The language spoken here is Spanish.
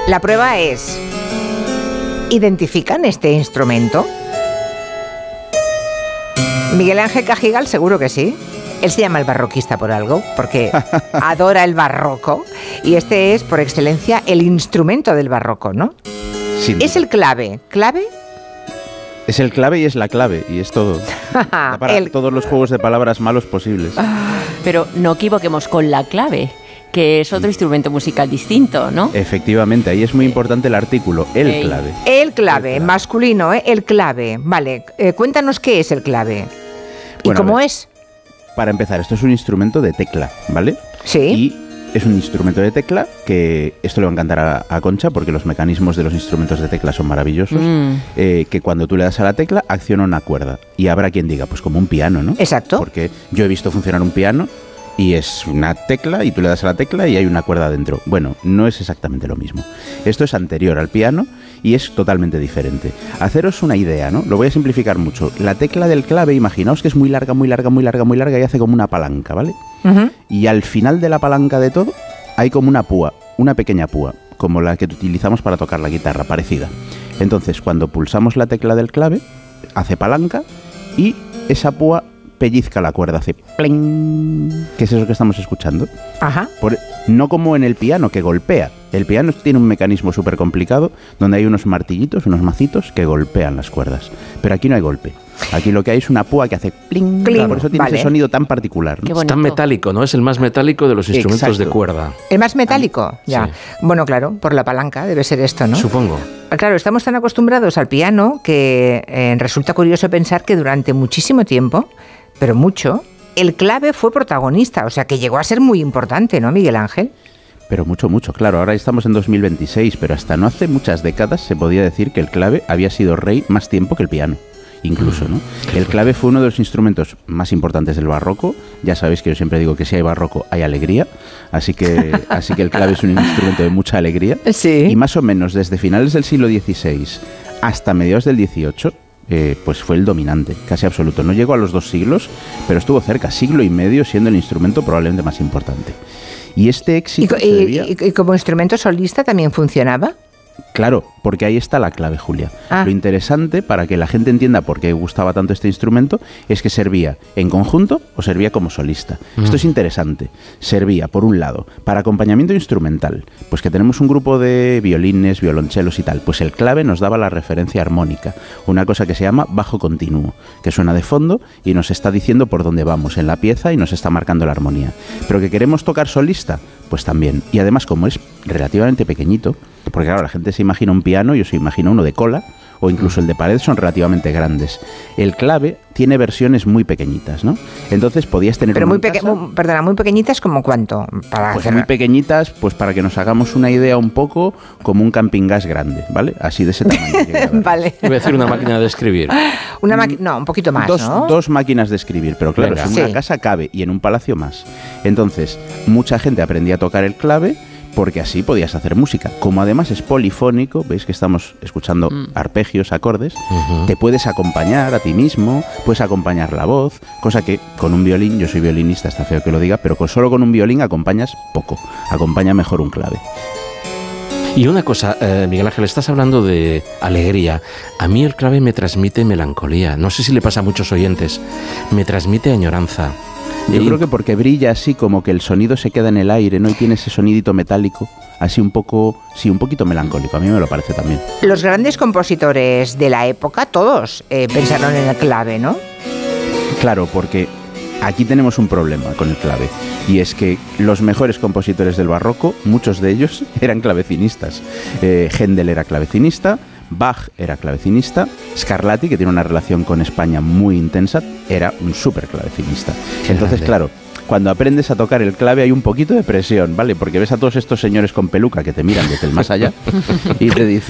La prueba es, ¿identifican este instrumento? Miguel Ángel Cajigal seguro que sí. Él se llama el barroquista por algo, porque adora el barroco, y este es, por excelencia, el instrumento del barroco, ¿no? Sí. Es el clave. ¿Clave? Es el clave y es la clave, y es todo. Da para todos los juegos de palabras malos posibles. Pero no equivoquemos con la clave, que es otro instrumento musical distinto, ¿no? Efectivamente, ahí es muy importante el artículo, el clave. El clave, masculino, el clave. Vale, cuéntanos qué es el clave. ¿Y Bueno, cómo es? Para empezar, esto es un instrumento de tecla, ¿vale? Sí. Y es un instrumento de tecla que esto le va a encantar a Concha porque los mecanismos de los instrumentos de tecla son maravillosos. Que cuando tú le das a la tecla acciona una cuerda. Y habrá quien diga, pues como un piano, ¿no? Exacto. Porque yo he visto funcionar un piano y es una tecla y tú le das a la tecla y hay una cuerda dentro. Bueno, no es exactamente lo mismo. Esto es anterior al piano y es totalmente diferente. Haceros una idea, ¿no? Lo voy a simplificar mucho. La tecla del clave, imaginaos que es muy larga, muy larga, muy larga, muy larga y hace como una palanca, ¿vale? Y al final de la palanca de todo hay como una púa, una pequeña púa, como la que utilizamos para tocar la guitarra, parecida. Entonces, cuando pulsamos la tecla del clave, hace palanca y esa púa pellizca la cuerda, hace pling, que es eso que estamos escuchando. Ajá. No como en el piano, que golpea. El piano tiene un mecanismo súper complicado donde hay unos martillitos, unos macitos que golpean las cuerdas. Pero aquí no hay golpe. Aquí lo que hay es una púa que hace pling. Cling, por eso tiene ese sonido tan particular, ¿no? Es tan metálico, ¿no? Es el más metálico de los instrumentos de cuerda. ¿El más metálico? Ya. Sí. Bueno, claro, por la palanca debe ser esto, ¿no? Supongo. Claro, estamos tan acostumbrados al piano que resulta curioso pensar que durante muchísimo tiempo, pero mucho, el clave fue protagonista, o sea que llegó a ser muy importante, ¿no, Miguel Ángel? Pero mucho, mucho, claro. Ahora estamos en 2026, pero hasta no hace muchas décadas se podía decir que el clave había sido rey más tiempo que el piano. Incluso, ¿no? El clave fue uno de los instrumentos más importantes del barroco. Ya sabéis que yo siempre digo que si hay barroco hay alegría, así que el clave es un instrumento de mucha alegría. Sí. Y más o menos desde finales del siglo XVI hasta mediados del XVIII, pues fue el dominante, casi absoluto. No llegó a los 2 siglos, pero estuvo cerca, siglo y medio, siendo el instrumento probablemente más importante. Y este éxito se debía... ¿Y como instrumento solista también funcionaba? Claro, porque ahí está la clave, Julia. Ah. Lo interesante, para que la gente entienda por qué gustaba tanto este instrumento, es que servía en conjunto o servía como solista. Esto es interesante. Servía, por un lado, para acompañamiento instrumental, pues que tenemos un grupo de violines, violonchelos y tal, pues el clave nos daba la referencia armónica, una cosa que se llama bajo continuo, que suena de fondo y nos está diciendo por dónde vamos en la pieza y nos está marcando la armonía. Pero que queremos tocar solista, pues también. Y además, como es relativamente pequeñito, porque claro, la gente se imagina un piano, yo se imagina uno de cola, o incluso el de pared, son relativamente grandes. El clave tiene versiones muy pequeñitas, ¿no? Entonces podías tener... Pero muy pequeñitas, ¿como cuánto? Pues muy pequeñitas, pues para que nos hagamos una idea un poco, como un camping gas grande, ¿vale? Así de ese tamaño. Vale. Iba a decir una máquina de escribir. No, un poquito más, ¿no? Dos máquinas de escribir, pero claro, Venga. si en una casa cabe y en un palacio más. Entonces, mucha gente aprendía a tocar el clave porque así podías hacer música. Como además es polifónico, veis que estamos escuchando arpegios, acordes, te puedes acompañar a ti mismo, puedes acompañar la voz, cosa que con un violín, yo soy violinista, está feo que lo diga, pero solo con un violín acompañas poco, acompaña mejor un clave. Y una cosa, Miguel Ángel, estás hablando de alegría. A mí el clave me transmite melancolía. No sé si le pasa a muchos oyentes. Me transmite añoranza. Yo creo que porque brilla así, como que el sonido se queda en el aire, ¿no? Y tiene ese sonidito metálico, así un poco, sí, un poquito melancólico. A mí me lo parece también. Los grandes compositores de la época, todos pensaron en el clave, ¿no? Claro, porque aquí tenemos un problema con el clave, y es que los mejores compositores del barroco, muchos de ellos eran clavecinistas. Händel era clavecinista, Bach era clavecinista, Scarlatti, que tiene una relación con España muy intensa, era un súper clavecinista. Entonces, claro, cuando aprendes a tocar el clave hay un poquito de presión, ¿vale? Porque ves a todos estos señores con peluca que te miran desde el más allá y te dicen...